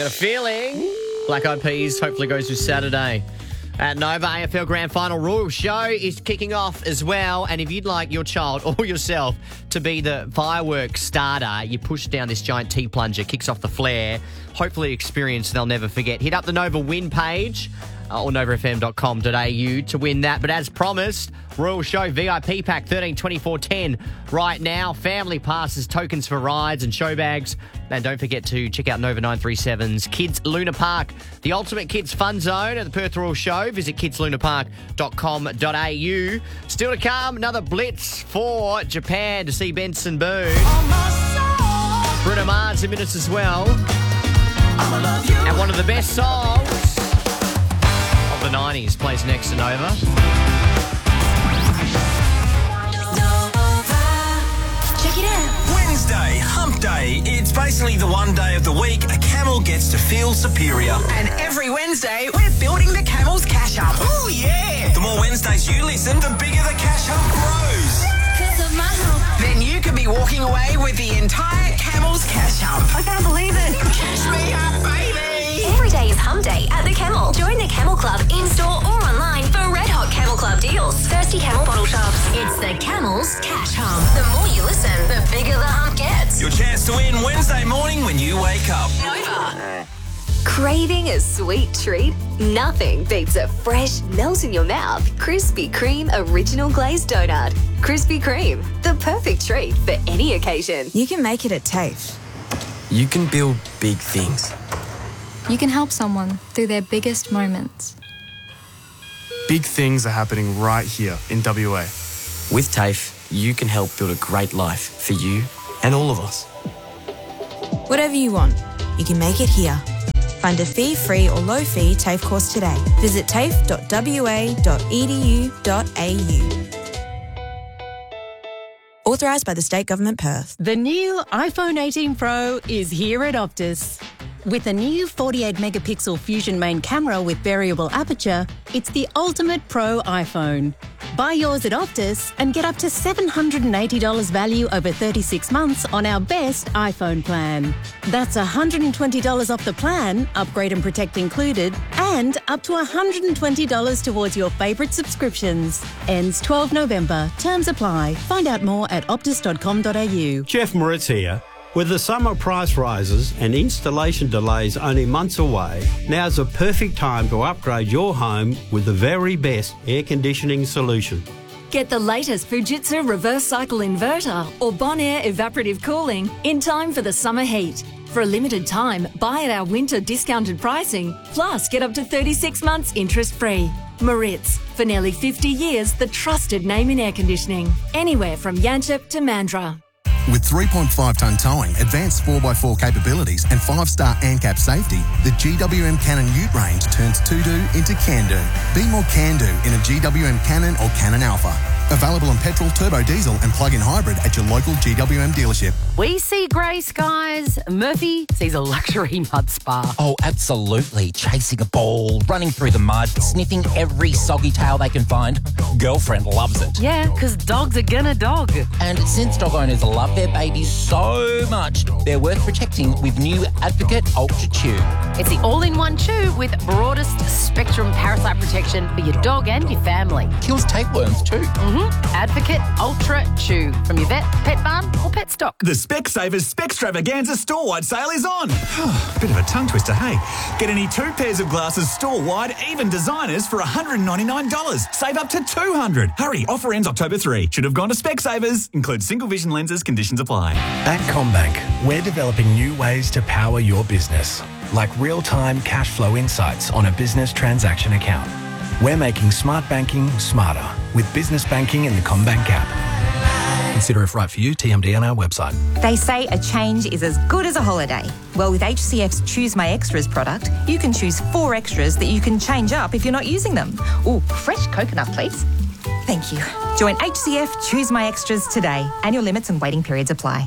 Got a feeling Black Eyed Peas hopefully goes to Saturday. At Nova, AFL Grand Final Royal Show is kicking off as well. And if you'd like your child or yourself to be the fireworks starter, you push down this giant T-plunger, kicks off the flare. Hopefully experience they'll never forget. Hit up the Nova win page or novafm.com.au to win that. But as promised, Royal Show VIP pack 13-24-10 right now. Family passes, tokens for rides and show bags. And don't forget to check out Nova 937's Kids Luna Park, the ultimate kids fun zone at the Perth Royal Show. Visit kidslunapark.com.au. Still to come, another blitz for Japan to see Benson Boone. Bruno Mars in minutes as well. And one of the best songs of the 90s plays next to Nova. Check it out. Wednesday, hump day. It's basically the one day of the week a camel gets to feel superior. And every Wednesday, we're building the Camel's Cash Up. Oh, yeah! The more Wednesdays you listen, the bigger the cash hump grows. Because of my hump. Then you could be walking away with the entire Camel's Cash Hump. I can't believe it. Cash me up, baby! Every day is hump day at the Camel. Join the Camel Club in-store or online for red hot Camel Club deals. Thirsty Camel bottle shops. It's the Camel's Cash Hump. The more you listen, the bigger the hump gets. Your chance to win Wednesday morning when you wake up. Nova. Craving a sweet treat? Nothing beats a fresh, melt-in-your-mouth Krispy Kreme original glazed donut. Krispy Kreme, the perfect treat for any occasion. You can make it at TAFE. You can build big things. You can help someone through their biggest moments. Big things are happening right here in WA. With TAFE, you can help build a great life for you and all of us. Whatever you want, you can make it here. Find a fee-free or low-fee TAFE course today. Visit tafe.wa.edu.au. Authorised by the State Government, Perth. The new iPhone 18 Pro is here at Optus. With a new 48-megapixel Fusion main camera with variable aperture, it's the ultimate pro iPhone. Buy yours at Optus and get up to $780 value over 36 months on our best iPhone plan. That's $120 off the plan, upgrade and protect included, and up to $120 towards your favourite subscriptions. Ends 12 November. Terms apply. Find out more at optus.com.au. Jeff Moritz here. With the summer price rises and installation delays only months away, now's the perfect time to upgrade your home with the very best air conditioning solution. Get the latest Fujitsu reverse cycle inverter or Bonaire evaporative cooling in time for the summer heat. For a limited time, buy at our winter discounted pricing, plus get up to 36 months interest-free. Moritz, for nearly 50 years, the trusted name in air conditioning. Anywhere from Yanchep to Mandurah. With 3.5-tonne towing, advanced 4x4 capabilities and 5-star ANCAP safety, the GWM Cannon Ute range turns to-do into can-do. Be more can-do in a GWM Cannon or Cannon Alpha. Available on petrol, turbo diesel and plug-in hybrid at your local GWM dealership. We see grey skies. Murphy sees a luxury mud spa. Oh, absolutely. Chasing a ball, running through the mud, sniffing every soggy tail they can find. Girlfriend loves it. Yeah, because dogs are gonna dog. And since dog owners love their babies so much, they're worth protecting with new Advocate Ultra Chew. It's the all-in-one chew with broadest spectrum parasite protection for your dog and your family. Kills tapeworms too. Advocate Ultra Chew from your vet, pet barn or pet stock. The Specsavers Specstravaganza store-wide sale is on. Bit of a tongue twister, hey? Get any 2 pairs of glasses store-wide, even designers, for $199. Save up to $200. Hurry, offer ends October 3. Should have gone to Specsavers. Includes single vision lenses, conditions apply. At CommBank, we're developing new ways to power your business, like real-time cash flow insights on a business transaction account. We're making smart banking smarter with business banking in the CommBank app. Consider if right for you, TMD on our website. They say a change is as good as a holiday. Well, with HCF's Choose My Extras product, you can choose 4 extras that you can change up if you're not using them. Ooh, fresh coconut, please. Thank you. Join HCF Choose My Extras today. Annual limits and waiting periods apply.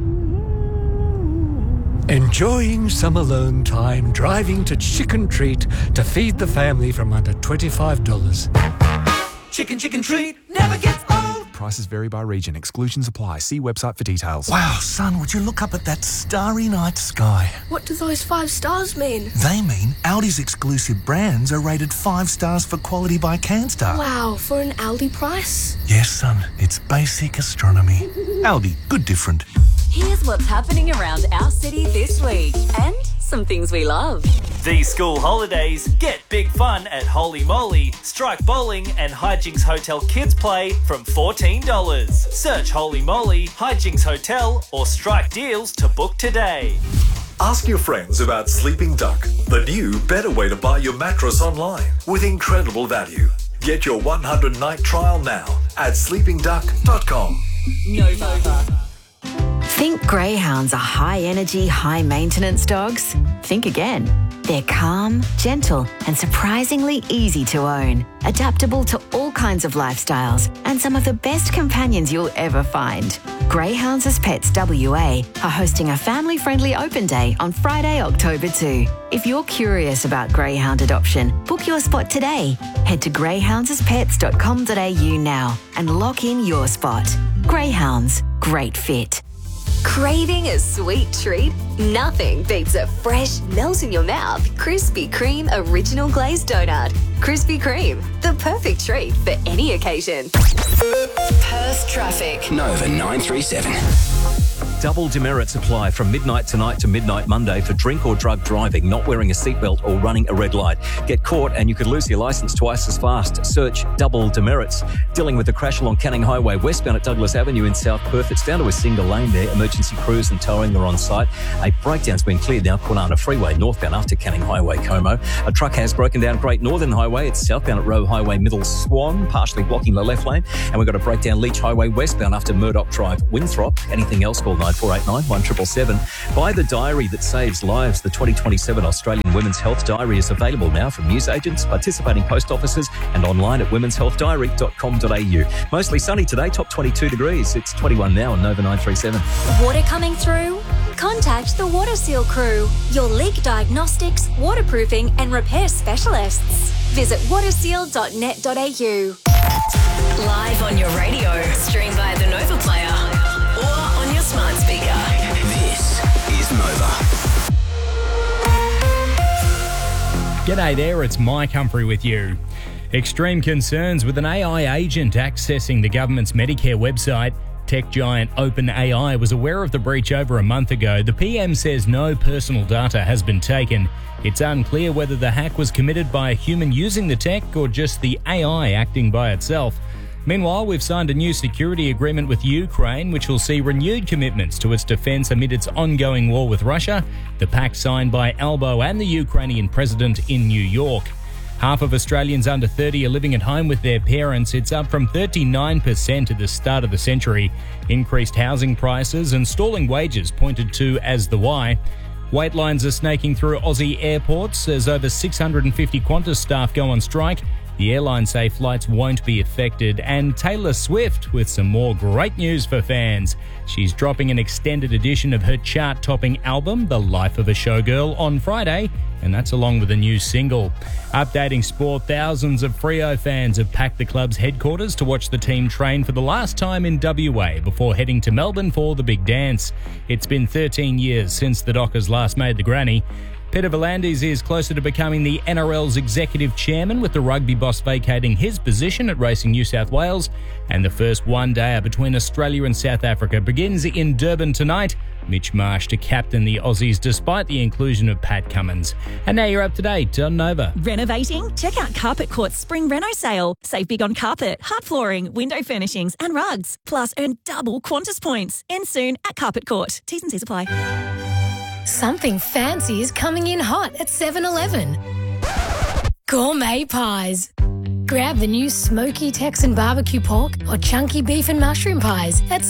Enjoying some alone time, driving to Chicken Treat to feed the family from under $25. Chicken Treat never gets old. Prices vary by region. Exclusions apply. See website for details. Wow, son, would you look up at that starry night sky? What do those 5 stars mean? They mean Aldi's exclusive brands are rated 5 stars for quality by CanStar. Wow, for an Aldi price? Yes, son, it's basic astronomy. Aldi, good different. Here's what's happening around our city this week and some things we love. These school holidays, get big fun at Holy Moly, Strike Bowling and Hijinks Hotel Kids Play from $14. Search Holy Moly, Hijinks Hotel or Strike Deals to book today. Ask your friends about Sleeping Duck, the new, better way to buy your mattress online with incredible value. Get your 100-night trial now at sleepingduck.com. Nova. Think greyhounds are high-energy, high-maintenance dogs? Think again. They're calm, gentle, and surprisingly easy to own. Adaptable to all kinds of lifestyles, and some of the best companions you'll ever find. Greyhounds as Pets WA are hosting a family-friendly open day on Friday, October 2. If you're curious about greyhound adoption, book your spot today. Head to greyhoundsaspets.com.au now and lock in your spot. Greyhounds, great fit. Craving a sweet treat? Nothing beats a fresh, melt-in-your-mouth Krispy Kreme original glazed donut. Krispy Kreme, the perfect treat for any occasion. Perth traffic. Nova 937. Double demerits apply from midnight tonight to midnight Monday for drink or drug driving, not wearing a seatbelt or running a red light. Get caught and you could lose your licence twice as fast. Search double demerits. Dealing with a crash along Canning Highway westbound at Douglas Avenue in South Perth. It's down to a single lane there. Emergency crews and towing are on site. A breakdown's been cleared now. Kwinana Freeway northbound after Canning Highway, Como. A truck has broken down Great Northern Highway. It's southbound at Roe Highway, Middle Swan, partially blocking the left lane. And we've got a breakdown Leach Highway westbound after Murdoch Drive, Winthrop. Anything else, call 9489 1777. Buy the diary that saves lives. The 2027 Australian Women's Health Diary is available now from newsagents, participating post offices and online at womenshealthdiary.com.au. Mostly sunny today, top 22 degrees. It's 21 now on Nova 937. Water coming through? Contact the Water Seal crew, your leak diagnostics, waterproofing and repair specialists. Visit waterseal.net.au. Live on your radio, stream via the Nova Player or on your smart speaker. This is Nova. G'day there, it's Mike Humphrey with you. Extreme concerns with an AI agent accessing the government's Medicare website. Tech giant OpenAI was aware of the breach over a month ago. The PM says no personal data has been taken. It's unclear whether the hack was committed by a human using the tech or just the AI acting by itself. Meanwhile, we've signed a new security agreement with Ukraine, which will see renewed commitments to its defence amid its ongoing war with Russia. The pact signed by Albo and the Ukrainian president in New York. Half of Australians under 30 are living at home with their parents. It's up from 39% at the start of the century. Increased housing prices and stalling wages pointed to as the why. Wait lines are snaking through Aussie airports as over 650 Qantas staff go on strike. The airline say flights won't be affected. And Taylor Swift with some more great news for fans. She's dropping an extended edition of her chart-topping album, The Life of a Showgirl, on Friday, and that's along with a new single. Updating sport, thousands of Freo fans have packed the club's headquarters to watch the team train for the last time in WA before heading to Melbourne for the big dance. It's been 13 years since the Dockers last made the granny. Peter V'landys is closer to becoming the NRL's executive chairman, with the rugby boss vacating his position at Racing New South Wales. And the first one-dayer between Australia and South Africa begins in Durban tonight. Mitch Marsh to captain the Aussies despite the inclusion of Pat Cummins. And now you're up to date on Nova. Renovating? Check out Carpet Court's Spring Reno sale. Save big on carpet, hard flooring, window furnishings and rugs. Plus earn double Qantas points. End soon at Carpet Court. T's and C's apply. Something fancy is coming in hot at 7-Eleven. Gourmet pies. Grab the new smoky Texan barbecue pork or chunky beef and mushroom pies at